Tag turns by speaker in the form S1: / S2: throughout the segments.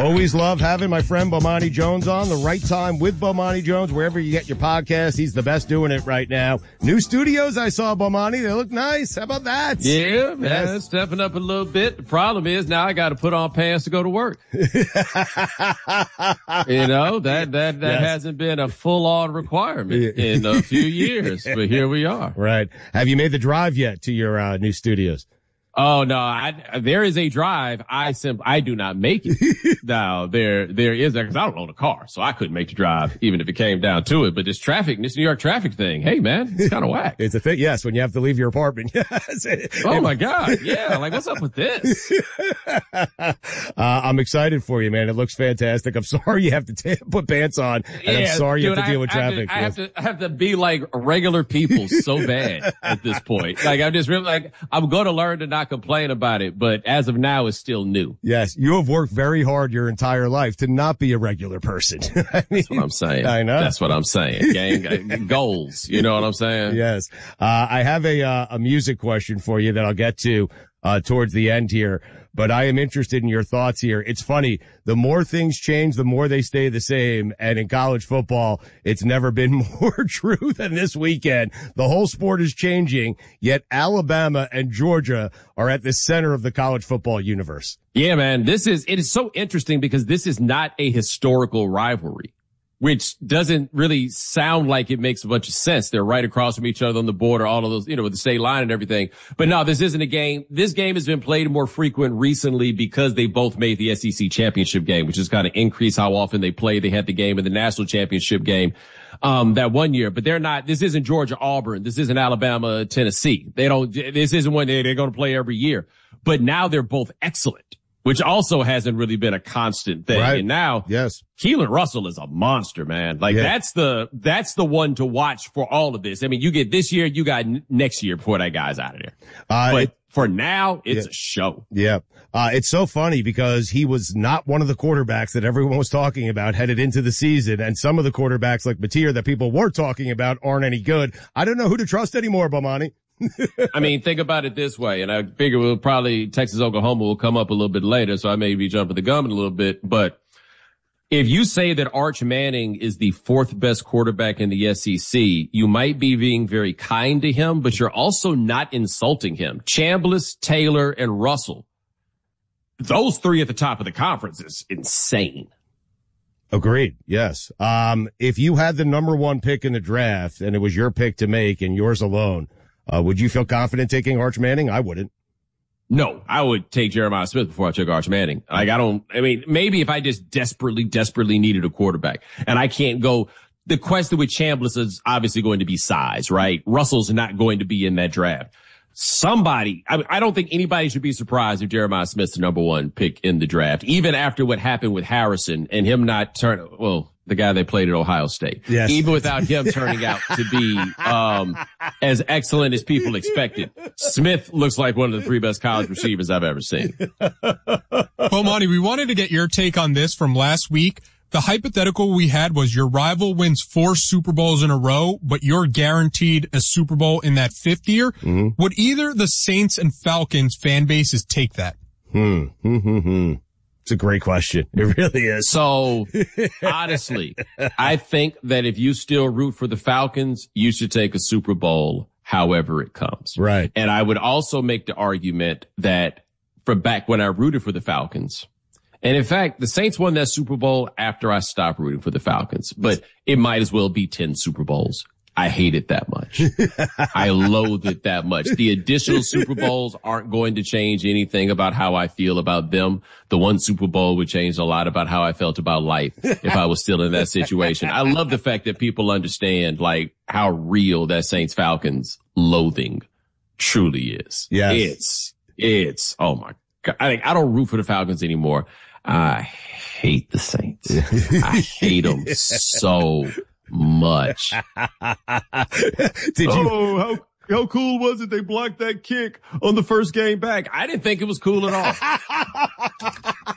S1: Always love having my friend Bomani Jones on. The Right Time with Bomani Jones, wherever you get your podcast. He's the best doing it right now. New studios, I saw, Bomani. They look nice. How about that?
S2: Yeah, man, yes. Stepping up a little bit. The problem is now I got to put on pants to go to work. You know, that yes. Hasn't been a full-on requirement in a few years, but here we are.
S1: Right. Have you made the drive yet to your new studios?
S2: Oh no, there is a drive. I do not make it. Now there is that because I don't own a car, so I couldn't make the drive even if it came down to it. But this New York traffic thing, hey man, it's kind of whack.
S1: It's a thing, yes, when you have to leave your apartment. Yes.
S2: Oh my God, yeah, like what's up with this?
S1: I'm excited for you, man. It looks fantastic. I'm sorry you have to put pants on, and I'm sorry you have to deal with traffic.
S2: I have to be like regular people so bad at this point. Like I'm just really like I'm going to learn to not complain about it, but as of now, it's still new.
S1: Yes, you have worked very hard your entire life to not be a regular person.
S2: That's what I'm saying.
S1: I know.
S2: That's what I'm saying. Gang goals. You know what I'm saying?
S1: Yes. I have a music question for you that I'll get to towards the end here, but I am interested in your thoughts here. It's funny. The more things change, the more they stay the same. And in college football, it's never been more true than this weekend. The whole sport is changing, yet Alabama and Georgia are at the center of the college football universe.
S2: Yeah, man. It is so interesting because this is not a historical rivalry, which doesn't really sound like it makes a bunch of sense. They're right across from each other on the border, all of those, with the state line and everything. But no, this isn't a game. This game has been played more frequent recently because they both made the SEC championship game, which has kind of increased how often they play. They had the game in the national championship game, that one year, but this isn't Georgia Auburn. This isn't Alabama Tennessee. This isn't one they're going to play every year, but now they're both excellent, which also hasn't really been a constant thing.
S1: Right.
S2: And now,
S1: yes,
S2: Keelan Russell is a monster, man. Like that's the one to watch for all of this. I mean, you get this year, you got next year before that guy's out of there. But for now, it's a show.
S1: Yeah. It's so funny because he was not one of the quarterbacks that everyone was talking about headed into the season. And some of the quarterbacks like Mateer that people were talking about aren't any good. I don't know who to trust anymore, Bomani.
S2: I mean, think about it this way, and I figure Texas, Oklahoma will come up a little bit later, so I may be jumping the gun a little bit. But if you say that Arch Manning is the fourth best quarterback in the SEC, you might be being very kind to him, but you're also not insulting him. Chambliss, Taylor, and Russell, those three at the top of the conference is insane.
S1: Agreed. Yes. If you had the number one pick in the draft and it was your pick to make and yours alone, would you feel confident taking Arch Manning? I wouldn't.
S2: No, I would take Jeremiah Smith before I took Arch Manning. Maybe if I just desperately needed a quarterback and I can't go, the question with Chambliss is obviously going to be size, right? Russell's not going to be in that draft. I don't think anybody should be surprised if Jeremiah Smith's the number one pick in the draft, even after what happened with Harrison and him not the guy they played at Ohio State.
S1: Yes.
S2: Even without him turning out to be as excellent as people expected. Smith looks like one of the three best college receivers I've ever seen.
S3: Bomani, we wanted to get your take on this from last week. The hypothetical we had was your rival wins 4 Super Bowls in a row, but you're guaranteed a Super Bowl in that 5th year. Mm-hmm. Would either the Saints and Falcons fan bases take that?
S1: It's a great question. It really is.
S2: So, honestly, I think that if you still root for the Falcons, you should take a Super Bowl however it comes.
S1: Right.
S2: And I would also make the argument that from back when I rooted for the Falcons, and in fact, the Saints won that Super Bowl after I stopped rooting for the Falcons, but it might as well be 10 Super Bowls. I hate it that much. I loathe it that much. The additional Super Bowls aren't going to change anything about how I feel about them. The one Super Bowl would change a lot about how I felt about life if I was still in that situation. I love the fact that people understand like how real that Saints Falcons loathing truly is.
S1: Yes.
S2: It's, oh my God. I don't root for the Falcons anymore. I hate the Saints. I hate them so much. How cool was it they blocked that kick on the first game back? I didn't think it was cool at all.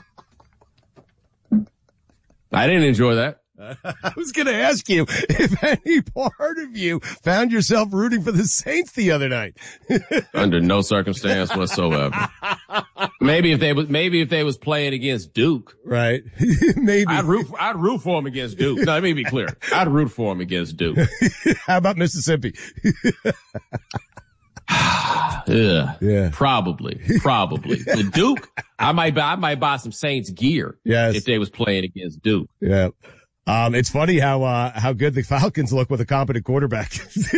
S2: I didn't enjoy that.
S1: I was going to ask you if any part of you found yourself rooting for the Saints the other night.
S2: Under no circumstance whatsoever. Maybe if they was playing against Duke.
S1: Right. Maybe.
S2: I'd root for him against Duke. No, let me be clear. I'd root for him against Duke.
S1: How about Mississippi?
S2: Yeah. Probably. The Duke, I might buy some Saints gear.
S1: Yes.
S2: If they was playing against Duke.
S1: Yeah. It's funny how good the Falcons look with a competent quarterback.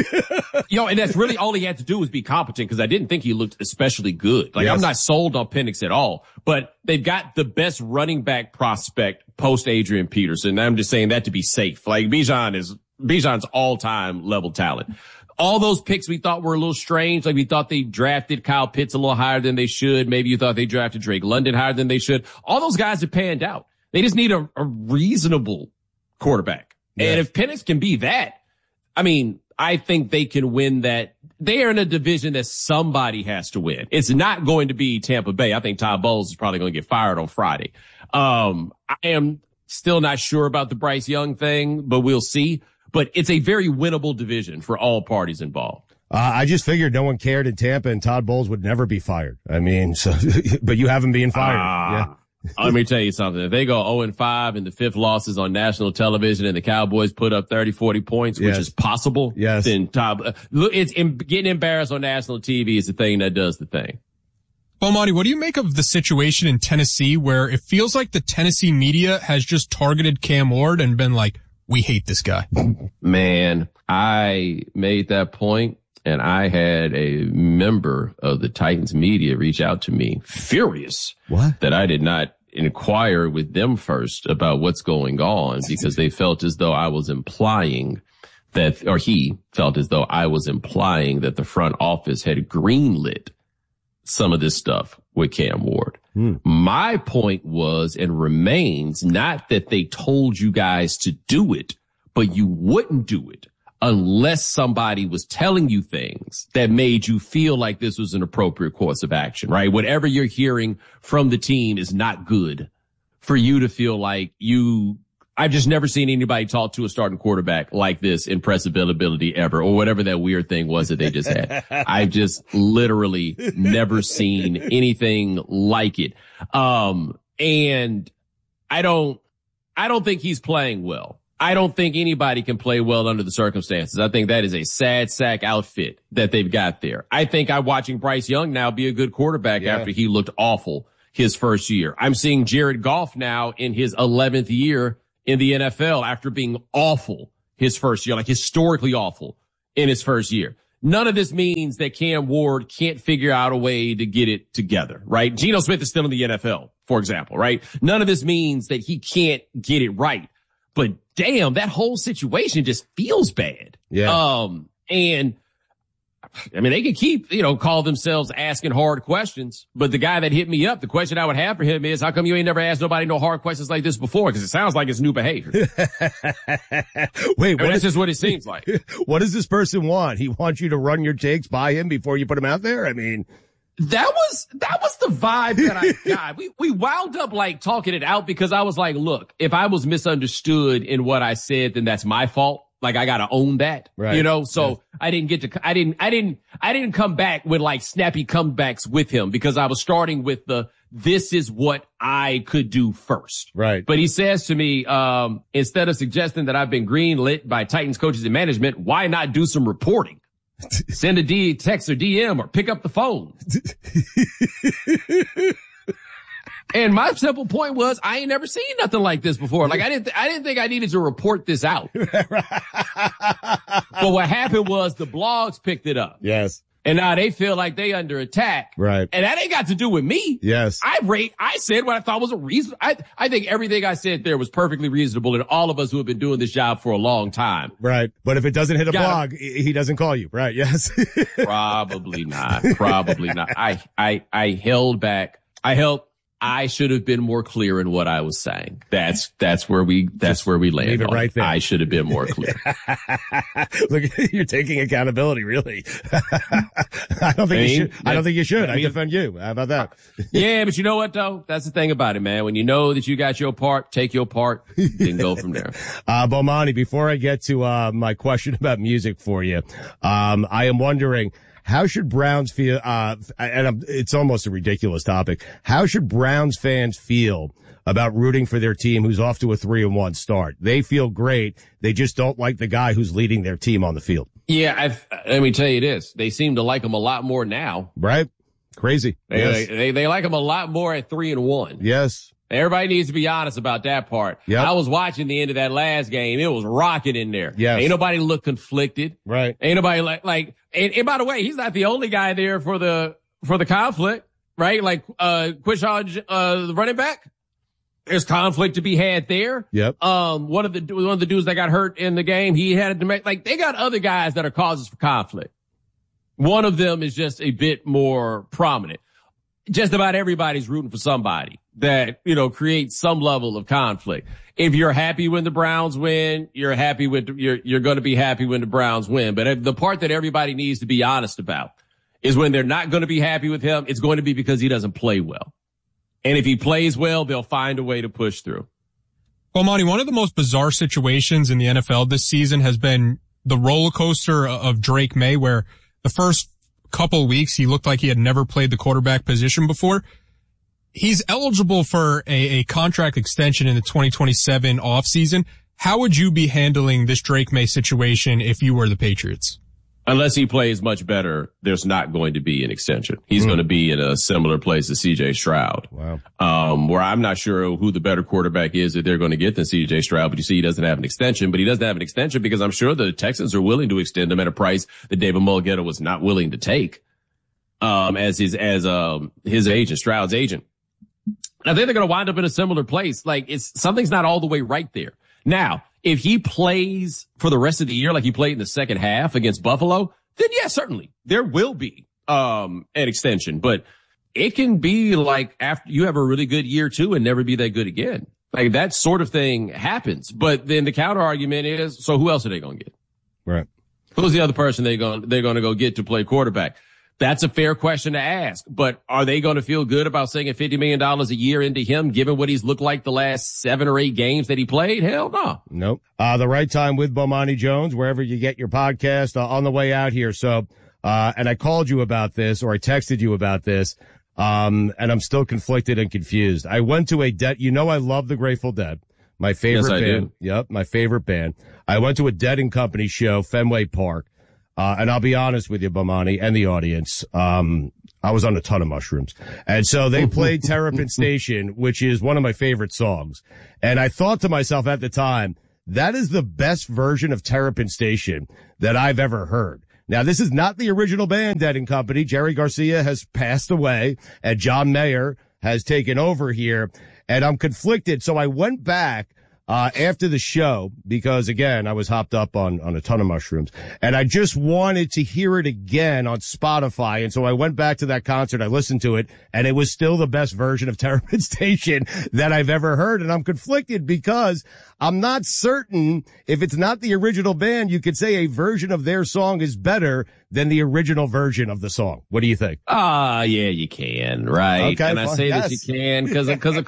S2: And that's really all he had to do was be competent, because I didn't think he looked especially good. Like, yes. I'm not sold on Penix at all, but they've got the best running back prospect post Adrian Peterson. I'm just saying that to be safe. Like, Bijan's all-time level talent. All those picks we thought were a little strange. Like, we thought they drafted Kyle Pitts a little higher than they should. Maybe you thought they drafted Drake London higher than they should. All those guys have panned out. They just need a reasonable quarterback. Yes. And if Penix can be that, I mean, I think they can win that. They are in a division that somebody has to win. It's not going to be Tampa Bay. I think Todd Bowles is probably going to get fired on Friday. I am still not sure about the Bryce Young thing, but we'll see. But it's a very winnable division for all parties involved.
S1: I just figured no one cared in Tampa and Todd Bowles would never be fired. I mean, but you have him being fired. Yeah.
S2: Let me tell you something. If they go 0-5 and the fifth loss is on national television and the Cowboys put up 30, 40 points, which is possible, then getting embarrassed on national TV is the thing that does the thing.
S3: Bomani, what do you make of the situation in Tennessee where it feels like the Tennessee media has just targeted Cam Ward and been like, we hate this guy?
S2: Man, I made that point. And I had a member of the Titans media reach out to me, furious that I did not inquire with them first about what's going on, because they felt as though I was implying that, or he felt as though I was implying that the front office had greenlit some of this stuff with Cam Ward. My point was and remains not that they told you guys to do it, but you wouldn't do it unless somebody was telling you things that made you feel like this was an appropriate course of action, right? Whatever you're hearing from the team is not good for you to feel like I've just never seen anybody talk to a starting quarterback like this in press availability ever, or whatever that weird thing was that they just had. I've just literally never seen anything like it. And I don't think he's playing well. I don't think anybody can play well under the circumstances. I think that is a sad sack outfit that they've got there. I think I'm watching Bryce Young now be a good quarterback after he looked awful his first year. I'm seeing Jared Goff now in his 11th year in the NFL after being awful his first year, like historically awful in his first year. None of this means that Cam Ward can't figure out a way to get it together, right? Geno Smith is still in the NFL, for example, right? None of this means that he can't get it right. But damn, that whole situation just feels bad.
S1: Yeah.
S2: And I mean, they can keep, call themselves asking hard questions, but the guy that hit me up, the question I would have for him is, how come you ain't never asked nobody no hard questions like this before? Because it sounds like it's new behavior.
S1: Wait,
S2: that's just what it seems like.
S1: What does this person want? He wants you to run your takes by him before you put him out there? I mean,
S2: that was the vibe that I got. We wound up like talking it out because I was like, look, if I was misunderstood in what I said, then that's my fault. Like, I gotta own that,
S1: right.
S2: So I didn't come back with like snappy comebacks with him because I was starting with this is what I could do first.
S1: Right.
S2: But he says to me, instead of suggesting that I've been greenlit by Titans coaches and management, why not do some reporting? Send a text or DM or pick up the phone. And my simple point was, I ain't never seen nothing like this before. Like, I didn't think I needed to report this out. But what happened was the blogs picked it up.
S1: Yes.
S2: And now they feel like they under attack.
S1: Right.
S2: And that ain't got to do with me.
S1: Yes.
S2: I said what I thought was a reason. I think everything I said there was perfectly reasonable, and all of us who have been doing this job for a long time.
S1: Right. But if it doesn't hit a blog, he doesn't call you. Right. Yes.
S2: Probably not. I held back. I should have been more clear in what I was saying. That's where we landed.
S1: Leave it right there.
S2: I should have been more clear.
S1: Look, you're taking accountability, really. I don't think you should. I defend you. How about that?
S2: Yeah, but you know what though? That's the thing about it, man. When you know that you got your part, take your part, then go from there.
S1: Bomani, before I get to my question about music for you, I am wondering, How should Browns feel, it's almost a ridiculous topic. How should Browns fans feel about rooting for their team who's off to a 3-1 start? They feel great. They just don't like the guy who's leading their team on the field.
S2: Yeah, let me tell you this. They seem to like him a lot more now.
S1: Right? Crazy.
S2: They like him a lot more at 3-1.
S1: Yes.
S2: Everybody needs to be honest about that part.
S1: Yep.
S2: I was watching the end of that last game. It was rocking in there.
S1: Yes.
S2: Ain't nobody look conflicted.
S1: Right.
S2: Ain't nobody and by the way, he's not the only guy there for the conflict, right? Like, Quishon, the running back. There's conflict to be had there.
S1: Yep.
S2: One of the dudes that got hurt in the game, he had to make, they got other guys that are causes for conflict. One of them is just a bit more prominent. Just about everybody's rooting for somebody that, creates some level of conflict. If you're happy when the Browns win, you're going to be happy when the Browns win. But the part that everybody needs to be honest about is when they're not going to be happy with him, it's going to be because he doesn't play well. And if he plays well, they'll find a way to push through.
S3: Well, Monty, one of the most bizarre situations in the NFL this season has been the roller coaster of Drake May, where the first couple weeks he looked like he had never played the quarterback position before. He's eligible for a contract extension in the 2027 offseason. How would you be handling this Drake May situation if you were the Patriots?
S2: Unless he plays much better, there's not going to be an extension. He's going to be in a similar place as C.J. Stroud.
S1: Wow.
S2: Where I'm not sure who the better quarterback is that they're going to get than C.J. Stroud, but you see he doesn't have an extension, but he doesn't have an extension because I'm sure the Texans are willing to extend him at a price that David Mulligetta was not willing to take, as his agent, Stroud's agent. I think they're going to wind up in a similar place. Something's not all the way right there. Now, if he plays for the rest of the year like he played in the second half against Buffalo, then yeah, certainly there will be an extension. But it can be like after you have a really good year too and never be that good again. Like that sort of thing happens. But then the counter argument is, so who else are they going to get?
S1: Right.
S2: Who's the other person they're going to go get to play quarterback? That's a fair question to ask, but are they going to feel good about sinking $50 million a year into him, given what he's looked like the last 7 or 8 games that he played? Hell no.
S1: Nope. The Right Time with Bomani Jones, wherever you get your podcast, on the way out here. So, and I called you about this, or I texted you about this, and I'm still conflicted and confused. I went to I love the Grateful Dead. My favorite band.
S2: Do.
S1: Yep, my favorite band. I went to a Dead and Company show, Fenway Park. And I'll be honest with you, Bomani, and the audience. I was on a ton of mushrooms. And so they played Terrapin Station, which is one of my favorite songs. And I thought to myself at the time, that is the best version of Terrapin Station that I've ever heard. Now, this is not the original band, Dead and Company. Jerry Garcia has passed away and John Mayer has taken over here. And I'm conflicted. So I went back after the show, because again, I was hopped up on a ton of mushrooms and I just wanted to hear it again on Spotify. And so I went back to that concert. I listened to it and it was still the best version of Terrapin Station that I've ever heard. And I'm conflicted because I'm not certain if it's not the original band, you could say a version of their song is better than the original version of the song. What do you think?
S2: Yeah, you can, right?
S1: Okay,
S2: and I say
S1: yes.
S2: that you can because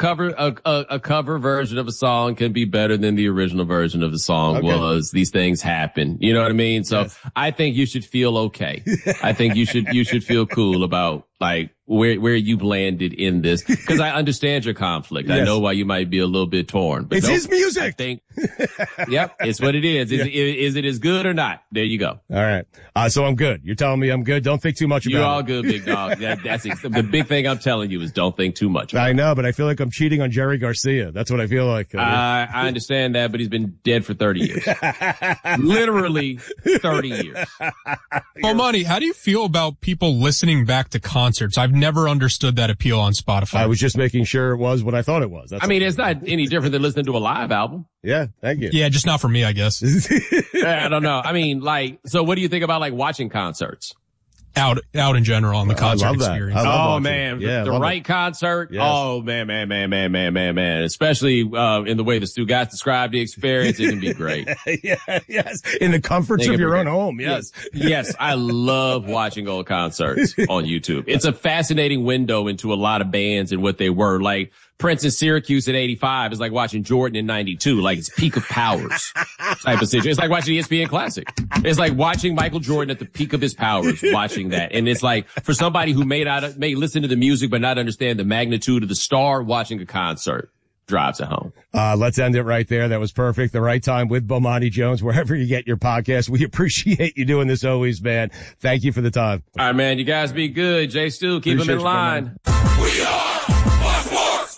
S2: a cover version of a song can be better than the original version of the song was. These things happen. You know what I mean? So yes. I think you should feel okay. I think you should feel cool about where you landed in this, because I understand your conflict. Yes. I know why you might be a little bit torn. But
S1: it's his music.
S2: I think, yep, it's what it is. Is it as good or not? There you go.
S1: All right. So I'm good. You're telling me I'm good. Don't think too much about it.
S2: You're all good, big dog. That's the big thing I'm telling you is don't think too much about
S1: I know, but I feel like I'm cheating on Jerry Garcia. That's what I feel like.
S2: I understand that, but he's been dead for 30 years. Literally 30 years.
S3: Well, Monty, how do you feel about people listening back to concerts? I've never understood that appeal on Spotify.
S1: I was just making sure it was what I thought it was.
S2: It's not any different than listening to a live album.
S1: Yeah, thank you.
S3: Yeah, just not for me, I guess.
S2: I don't know. So what do you think about watching concerts?
S3: Out in general on the concert experience.
S1: Oh
S2: man,
S1: yeah,
S2: the right concert. Yes. Oh man. Especially in the way the Stu guys described the experience, it can be great.
S1: Yes, in the comforts of your own home.
S2: Yes. I love watching old concerts on YouTube. It's a fascinating window into a lot of bands and what they were like. Prince in Syracuse at 85 is like watching Jordan in 92. Like it's peak of powers type of situation. It's like watching ESPN Classic. It's like watching Michael Jordan at the peak of his powers, watching that. And it's like for somebody who may listen to the music but not understand the magnitude of the star, watching a concert drives it home.
S1: Let's end it right there. That was perfect. The right time with Bomani Jones, wherever you get your podcast. We appreciate you doing this always, man. Thank you for the time.
S2: All right, man. You guys be good. Jay Stu, keep them in line.
S4: We are Fox Sports.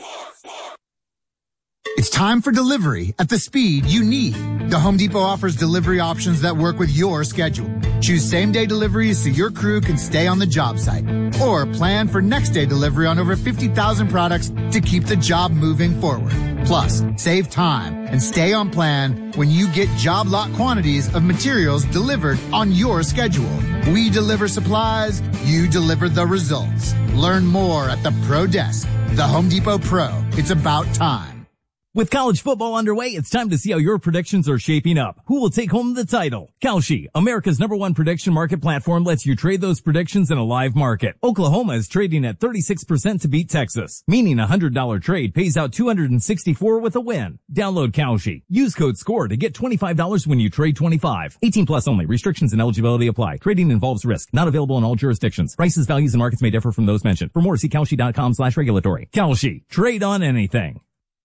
S5: It's time for delivery at the speed you need. The Home Depot offers delivery options that work with your schedule. Choose same-day deliveries so your crew can stay on the job site. Or plan for next-day delivery on over 50,000 products to keep the job moving forward. Plus, save time and stay on plan when you get job lot quantities of materials delivered on your schedule. We deliver supplies, you deliver the results. Learn more at the Pro Desk. The Home Depot Pro. It's about time.
S6: With college football underway, it's time to see how your predictions are shaping up. Who will take home the title? Kalshi, America's #1 prediction market platform, lets you trade those predictions in a live market. Oklahoma is trading at 36% to beat Texas, meaning a $100 trade pays out $264 with a win. Download Kalshi. Use code SCORE to get $25 when you trade 25. 18 plus only. Restrictions and eligibility apply. Trading involves risk. Not available in all jurisdictions. Prices, values, and markets may differ from those mentioned. For more, see Kalshi.com/regulatory. Kalshi. Trade on anything.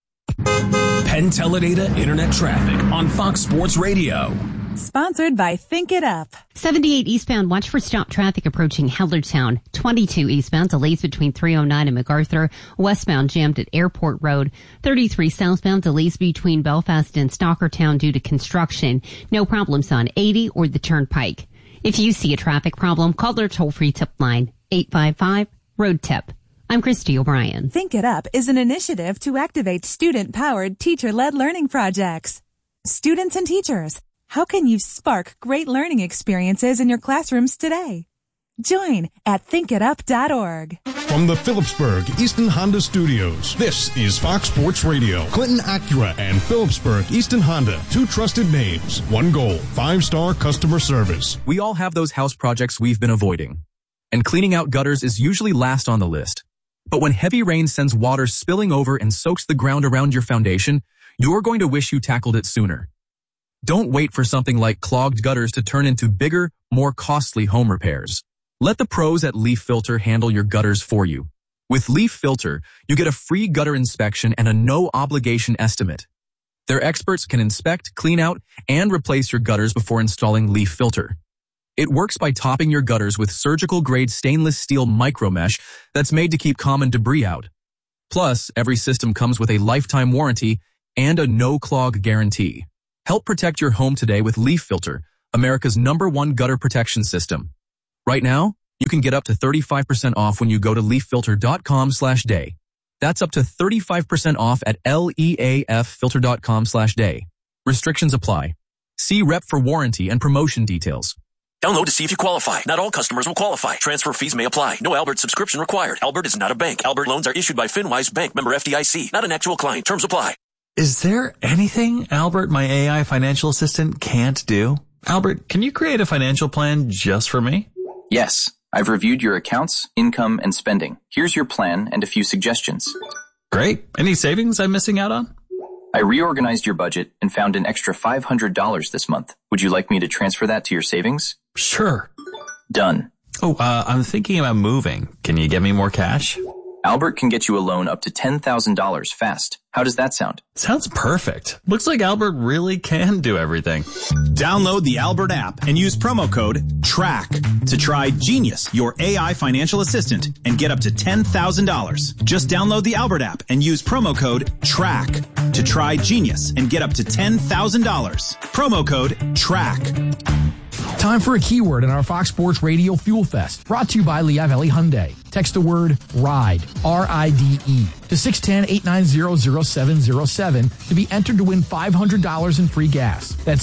S7: Penn Teledata Internet Traffic on Fox Sports Radio.
S8: Sponsored by Think It Up.
S9: 78 eastbound, watch for stop traffic approaching Hellertown. 22 eastbound, delays between 309 and MacArthur. Westbound, jammed at Airport Road. 33 southbound, delays between Belfast and Stockertown due to construction. No problems on 80 or the Turnpike. If you see a traffic problem, call their toll-free tip line, 855-ROAD-TIP. I'm Christy O'Brien.
S8: Think It Up is an initiative to activate student-powered, teacher-led learning projects. Students and teachers, how can you spark great learning experiences in your classrooms today? Join at thinkitup.org.
S10: From the Phillipsburg Easton Honda Studios, this is Fox Sports Radio. Clinton Acura and Phillipsburg Easton Honda, two trusted names, one goal, 5-star customer service.
S11: We all have those house projects we've been avoiding, and cleaning out gutters is usually last on the list. But when heavy rain sends water spilling over and soaks the ground around your foundation, you're going to wish you tackled it sooner. Don't wait for something like clogged gutters to turn into bigger, more costly home repairs. Let the pros at Leaf Filter handle your gutters for you. With Leaf Filter, you get a free gutter inspection and a no-obligation estimate. Their experts can inspect, clean out, and replace your gutters before installing Leaf Filter. It works by topping your gutters with surgical-grade stainless steel micromesh that's made to keep common debris out. Plus, every system comes with a lifetime warranty and a no-clog guarantee. Help protect your home today with Leaf Filter, America's #1 gutter protection system. Right now, you can get up to 35% off when you go to leaffilter.com/day. That's up to 35% off at leaffilter.com/day. Restrictions apply. See rep for warranty and promotion details.
S12: Download to see if you qualify. Not all customers will qualify. Transfer fees may apply. No Albert subscription required. Albert is not a bank. Albert loans are issued by FinWise Bank, member FDIC. Not an actual client. Terms apply.
S13: Is there anything Albert, my AI financial assistant, can't do? Albert, can you create a financial plan just for me?
S14: Yes. I've reviewed your accounts, income, and spending. Here's your plan and a few suggestions.
S13: Great. Any savings I'm missing out on?
S14: I reorganized your budget and found an extra $500 this month. Would you like me to transfer that to your savings?
S13: Sure.
S14: Done.
S13: Oh, I'm thinking about moving. Can you get me more cash?
S14: Albert can get you a loan up to $10,000 fast. How does that sound?
S13: Sounds perfect. Looks like Albert really can do everything.
S15: Download the Albert app and use promo code TRACK to try Genius, your AI financial assistant, and get up to $10,000. Just download the Albert app and use promo code TRACK to try Genius and get up to $10,000. Promo code TRACK.
S16: Time for a keyword in our Fox Sports Radio Fuel Fest, brought to you by Lehigh Valley Hyundai. Text the word RIDE, R-I-D-E, to 610-890-0707 to be entered to win $500 in free gas. That's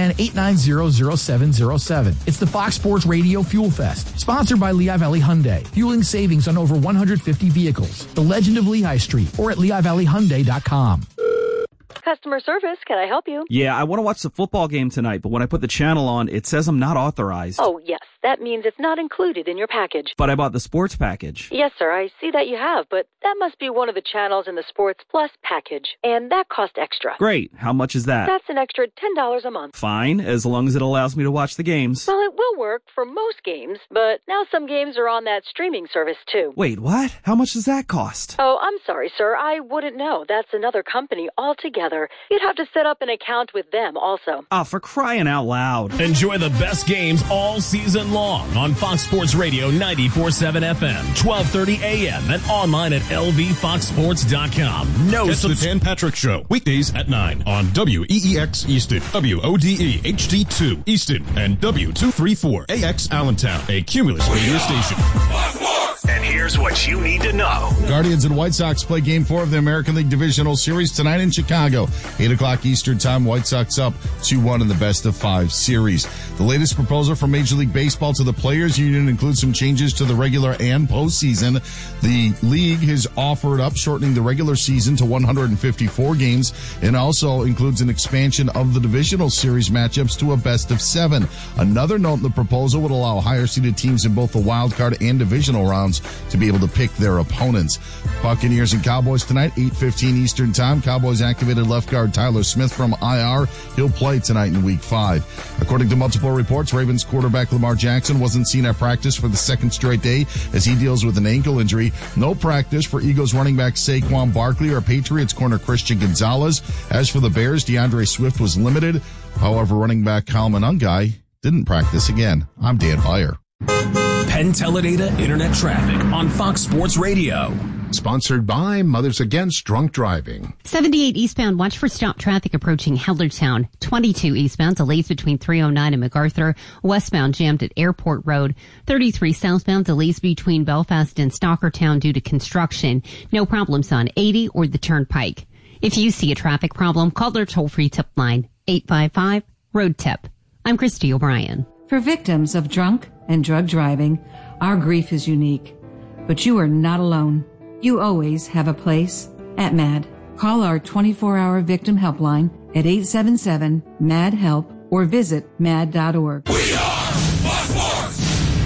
S16: 610-890-0707. It's the Fox Sports Radio Fuel Fest, sponsored by Lehigh Valley Hyundai, fueling savings on over 150 vehicles. The Legend of Lehigh Street, or at LehighValleyHyundai.com.
S17: Customer service, can I help you?
S18: Yeah, I want to watch the football game tonight, but when I put the channel on, it says I'm not authorized.
S17: Oh, yes, that means it's not included in your package.
S18: But I bought the sports package.
S17: Yes, sir, I see that you have, but that must be one of the channels in the Sports Plus package, and that costs extra.
S18: Great. How much is that?
S17: That's an extra $10 a month.
S18: Fine, as long as it allows me to watch the games.
S17: Well, it will work for most games, but now some games are on that streaming service, too.
S18: Wait, what? How much does that cost?
S17: Oh, I'm sorry, sir. I wouldn't know. That's another company altogether. You'd have to set up an account with them also.
S18: Ah, for crying out loud.
S7: Enjoy the best games all season long on Fox Sports Radio 94.7 FM, 12:30 a.m. and online at lvfoxsports.com.
S10: No Catch the Dan Patrick Show, weekdays at 9 on WEEX Easton, WODE HD2 Easton, and W234AX Allentown, a Cumulus radio station.
S7: And here's what you need to know.
S19: Guardians and White Sox play Game 4 of the American League Divisional Series tonight in Chicago. 8 o'clock Eastern Time, White Sox up 2-1 in the best-of-5 series. The latest proposal from Major League Baseball to the Players Union includes some changes to the regular and postseason. The league has offered up shortening the regular season to 154 games and also includes an expansion of the divisional series matchups to a best-of-7. Another note in the proposal would allow higher-seeded teams in both the wild card and divisional rounds to be able to pick their opponents. Buccaneers and Cowboys tonight, 8:15 Eastern Time. Cowboys activated left guard Tyler Smith from IR. He'll play tonight in Week 5. According to multiple reports, Ravens quarterback Lamar Jackson wasn't seen at practice for the second straight day as he deals with an ankle injury. No practice for Eagles running back Saquon Barkley or Patriots corner Christian Gonzalez. As for the Bears, DeAndre Swift was limited. However, running back Kyle Monangai didn't practice again. I'm Dan Beyer.
S7: Penn Teledata Internet Traffic on Fox Sports Radio.
S20: Sponsored by Mothers Against Drunk Driving.
S9: 78 eastbound, watch for stop traffic approaching Hellertown. 22 eastbound, delays between 309 and MacArthur. Westbound, jammed at Airport Road. 33 southbound, delays between Belfast and Stockertown due to construction. No problems on 80 or the Turnpike. If you see a traffic problem, call their toll-free tip line, 855-ROAD-TIP. I'm Christy O'Brien.
S21: For victims of drunk and drug driving, our grief is unique. But you are not alone. You always have a place at MAD. Call our 24-hour victim helpline at 877-MAD-HELP or visit mad.org.
S4: We are Fox Sports!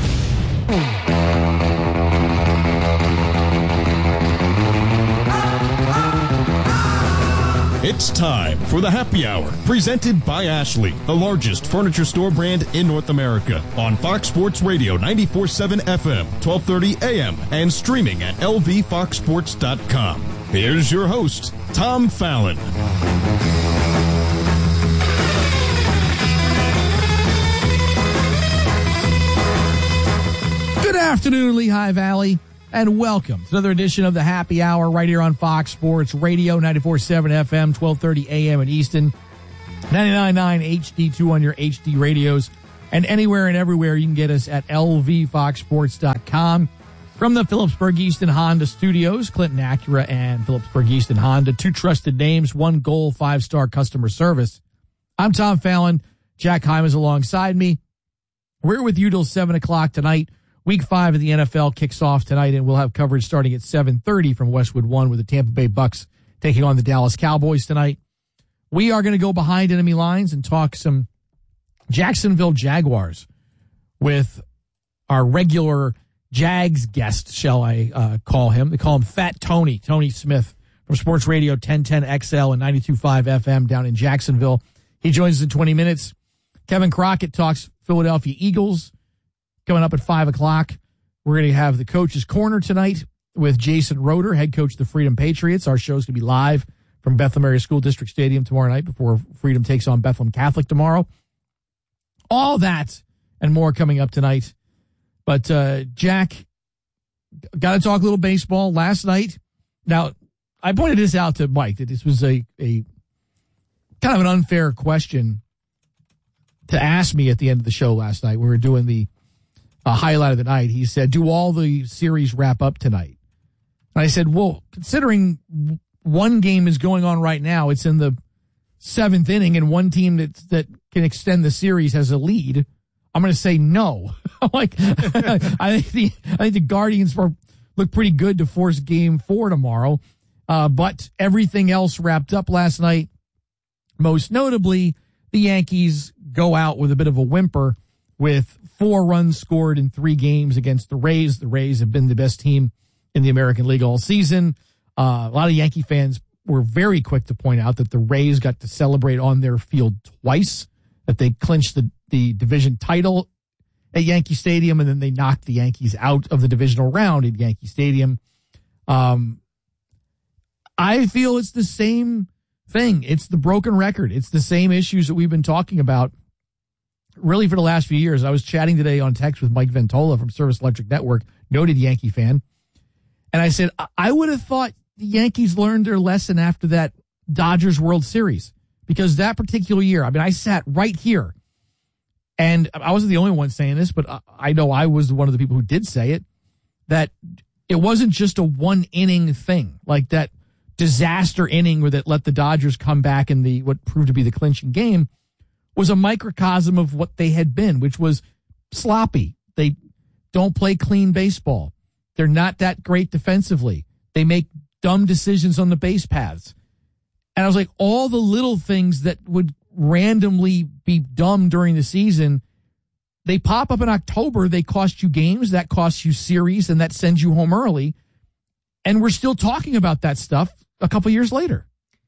S10: It's time for the Happy Hour, presented by Ashley, the largest furniture store brand in North America, on Fox Sports Radio 94.7 FM, 12:30 a.m., and streaming at lvfoxsports.com. Here's your host, Tom Fallon.
S16: Good afternoon, Lehigh Valley, and welcome to another edition of the Happy Hour right here on Fox Sports Radio, 94.7 FM, 12:30 a.m. in Easton, 99.9 HD2 on your HD radios, and anywhere and everywhere you can get us at lvfoxsports.com. From the Phillipsburg Easton Honda Studios, Clinton Acura and Phillipsburg Easton Honda, 2 trusted names, 1 goal, 5-star customer service. I'm Tom Fallon. Jack Heim is alongside me. We're with you till 7 o'clock tonight. Week 5 of the NFL kicks off tonight, and we'll have coverage starting at 7:30 from Westwood One with the Tampa Bay Bucks taking on the Dallas Cowboys tonight. We are going to go behind enemy lines and talk some Jacksonville Jaguars with our regular Jags guest, shall I call him. They call him Fat Tony, Tony Smith from Sports Radio 1010 XL and 92.5 FM down in Jacksonville. He joins us in 20 minutes. Kevin Crockett talks Philadelphia Eagles. Coming up at 5 o'clock, we're going to have the Coach's Corner tonight with Jason Roeder, head coach of the Freedom Patriots. Our show's going to be live from Bethlehem Area School District Stadium tomorrow night before Freedom takes on Bethlehem Catholic tomorrow. All that and more coming up tonight. But, Jack, got to talk a little baseball last night. Now, I pointed this out to Mike, that this was a kind of an unfair question to ask me at the end of the show last night. We were doing the highlight of the night. He said, do all the series wrap up tonight? And I said, well, considering one game is going on right now, it's in the 7th inning, and one team that can extend the series has a lead, I'm going to say no. Like, I think the Guardians look pretty good to force Game 4 tomorrow. But everything else wrapped up last night. Most notably, the Yankees go out with a bit of a whimper with 4 runs scored in 3 games against the Rays. The Rays have been the best team in the American League all season. A lot of Yankee fans were very quick to point out that the Rays got to celebrate on their field twice, that they clinched the division title at Yankee Stadium, and then they knocked the Yankees out of the divisional round at Yankee Stadium. I feel it's the same thing. It's the broken record. It's the same issues that we've been talking about really for the last few years. I was chatting today on text with Mike Ventola from Service Electric Network, noted Yankee fan. And I said, I would have thought the Yankees learned their lesson after that Dodgers World Series, because that particular year, I mean, I sat right here, and I wasn't the only one saying this, but I know I was one of the people who did say it, that it wasn't just a 1-inning thing, like that disaster inning where that let the Dodgers come back in the what proved to be the clinching game was a microcosm of what they had been, which was sloppy. They don't play clean baseball. They're not that great defensively. They make dumb decisions on the base paths. And I was like, all the little things that would randomly be dumb during the season, they pop up in October. They cost you games, that costs you series, and that sends you home early. And we're still talking about that stuff a couple years later.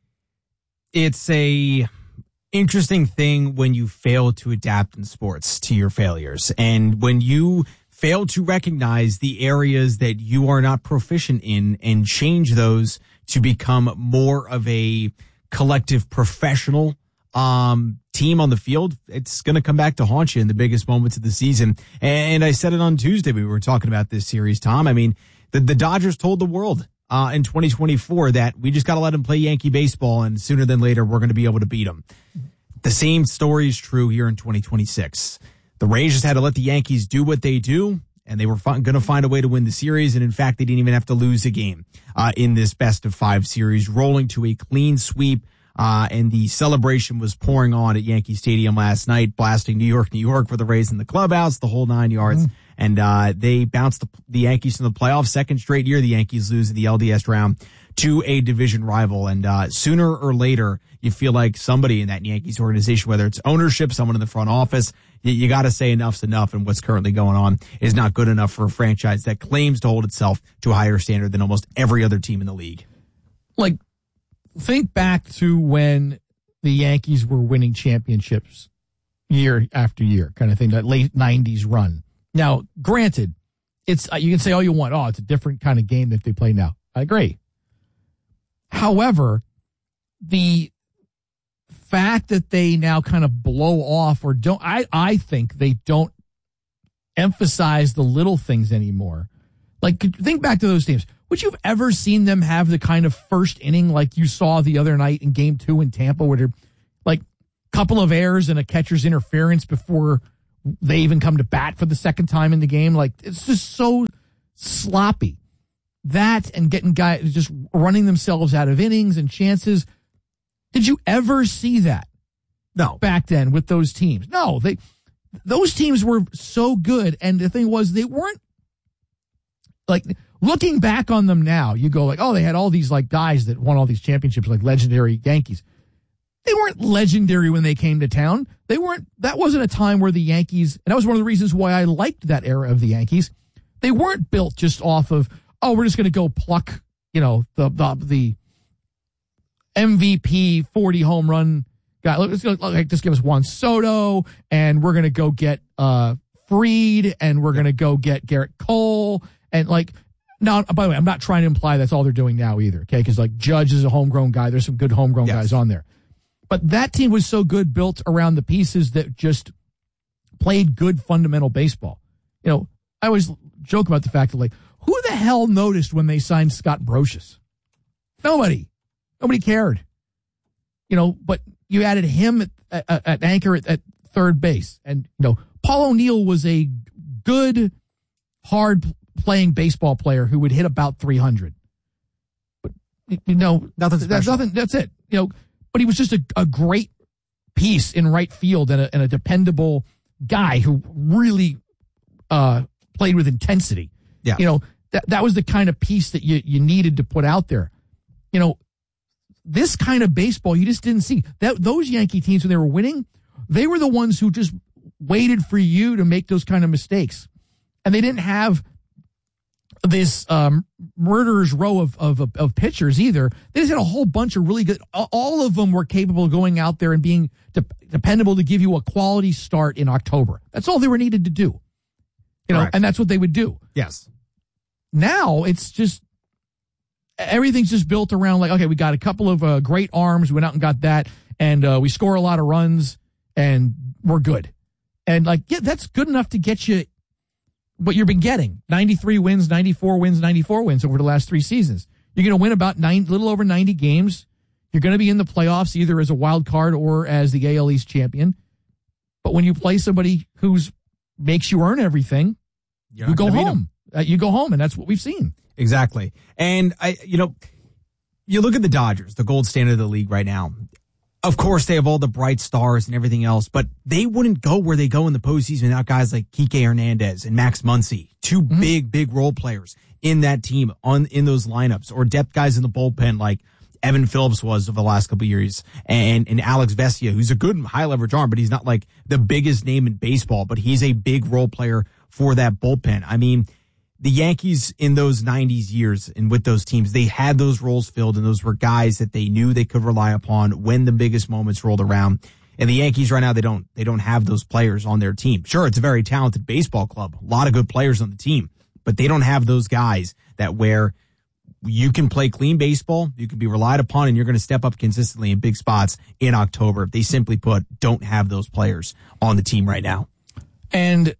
S3: It's a interesting thing when you fail to adapt in sports to your failures. And when you fail to recognize the areas that you are not proficient in and change those to become more of a collective professional team on the field, it's going to come back to haunt you in the biggest moments of the season. And I said it on Tuesday. We were talking about this series, Tom. I mean, the Dodgers told the world in 2024 that we just got to let them play Yankee baseball, and sooner than later, we're going to be able to beat them. The same story is true here in 2026. The Rays just had to let the Yankees do what they do, and they were going to find a way to win the series. And in fact, they didn't even have to lose a game in this best-of-5 series, rolling to a clean sweep. And the celebration was pouring on at Yankee Stadium last night, blasting New York, New York for the Rays in the clubhouse, the whole 9 yards. And they bounced the Yankees from the playoffs. Second straight year the Yankees lose in the LDS round to a division rival. And sooner or later, you feel like somebody in that Yankees organization, whether it's ownership, someone in the front office, you got to say enough's enough, and what's currently going on is not good enough for a franchise that claims to hold itself to a higher standard than almost every other team in the league.
S16: Like, think back to when the Yankees were winning championships year after year, kind of thing, that late 90s run. Now, granted, it's you can say all you want. Oh, it's a different kind of game that they play now. I agree. However, the fact that they now kind of blow off or don't, I think they don't emphasize the little things anymore. Like, think back to those teams. Would you have ever seen them have the kind of first inning like you saw the other night in Game 2 in Tampa, where they're like a couple of errors and a catcher's interference before they even come to bat for the second time in the game? Like, it's just so sloppy. That and getting guys just running themselves out of innings and chances. Did you ever see that?
S3: No.
S16: Back then with those teams? No, those teams were so good. And the thing was, they weren't like, looking back on them now, you go like, oh, they had all these like guys that won all these championships, like legendary Yankees. They weren't legendary when they came to town. They weren't, that wasn't a time where the Yankees, and that was one of the reasons why I liked that era of the Yankees. They weren't built just off of, oh, we're just going to go pluck, the MVP 40 home run guy. Let's go, just give us Juan Soto, and we're going to go get Fried, and we're going to go get Garrett Cole, and like, now, by the way, I'm not trying to imply that's all they're doing now either, okay? Because like Judge is a homegrown guy. There's some good homegrown guys on there. But that team was so good, built around the pieces that just played good fundamental baseball. You know, I always joke about the fact that, like, who the hell noticed when they signed Scott Brosius? Nobody cared. You know, but you added him at anchor at third base. And, Paul O'Neill was a good, hard playing baseball player who would hit about 300. But,
S3: nothing special.
S16: That's it. But he was just a great piece in right field and a dependable guy who really played with intensity.
S3: Yeah.
S16: That was the kind of piece that you needed to put out there. This kind of baseball you just didn't see. Those Yankee teams, when they were winning, they were the ones who just waited for you to make those kind of mistakes. And they didn't have this murderer's row of pitchers either. They just had a whole bunch of really good. All of them were capable of going out there and being dependable to give you a quality start in October. That's all they were needed to do.
S3: Correct.
S16: And that's what they would do.
S3: Yes.
S16: Now it's just everything's just built around like, okay, we got a couple of great arms. We went out and got that, and we score a lot of runs, and we're good. And like, yeah, that's good enough to get you what you've been getting. 93 wins, 94 wins, 94 wins over the last 3 seasons. You're going to win about little over 90 games. You're going to be in the playoffs either as a wild card or as the AL East champion. But when you play somebody who's makes you earn everything, you go home. You go home, and that's what we've seen.
S3: Exactly. And you look at the Dodgers, the gold standard of the league right now. Of course, they have all the bright stars and everything else, but they wouldn't go where they go in the postseason without guys like Kike Hernandez and Max Muncy, 2 big role players in that team in those lineups, or depth guys in the bullpen like Evan Phillips was over the last couple of years, and Alex Vesia, who's a good high leverage arm, but he's not like the biggest name in baseball, but he's a big role player for that bullpen. I mean, the Yankees in those 90s years and with those teams, they had those roles filled, and those were guys that they knew they could rely upon when the biggest moments rolled around. And the Yankees right now, they don't have those players on their team. Sure, it's a very talented baseball club, a lot of good players on the team, but they don't have those guys that where you can play clean baseball, you can be relied upon, and you're going to step up consistently in big spots in October. They simply put don't have those players on the team right now.
S16: And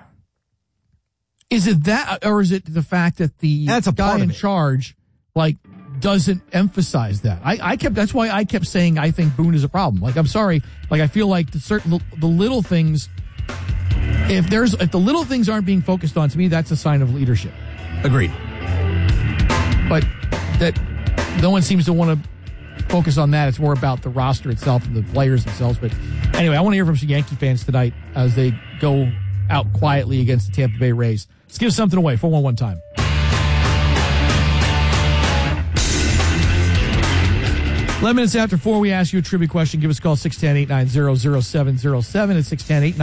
S16: is it that, or is it the fact that the guy in charge, like, doesn't emphasize that? That's why I kept saying I think Boone is a problem. Like, I'm sorry, like, I feel like the little things, if the little things aren't being focused on, to me, that's a sign of leadership.
S3: Agreed.
S16: But that no one seems to want to focus on that. It's more about the roster itself and the players themselves. But anyway, I want to hear from some Yankee fans tonight as they go out quietly against the Tampa Bay Rays. Let's give something away. 411 time. Eleven minutes after 4, we ask you a trivia question. Give us a call, 610-890-0707. It's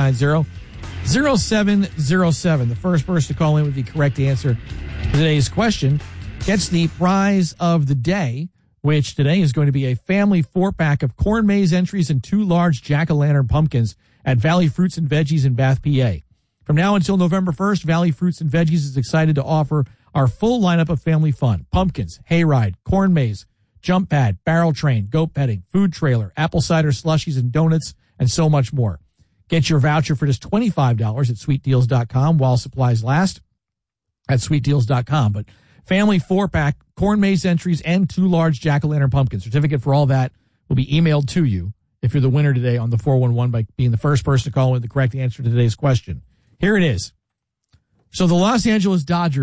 S16: 610-890-0707. The first person to call in with the correct answer to today's question gets the prize of the day, which today is going to be a family 4-pack of corn maze entries and 2 large jack-o'-lantern pumpkins at Valley Fruits and Veggies in Bath, PA. From now until November 1st, Valley Fruits and Veggies is excited to offer our full lineup of family fun. Pumpkins, hayride, corn maze, jump pad, barrel train, goat petting, food trailer, apple cider slushies and donuts, and so much more. Get your voucher for just $25 at sweetdeals.com while supplies last at sweetdeals.com. But family 4-pack, corn maze entries, and 2 large jack-o'-lantern pumpkins. Certificate for all that will be emailed to you if you're the winner today on the 411 by being the first person to call in with the correct answer to today's question. Here it is. So the Los Angeles Dodgers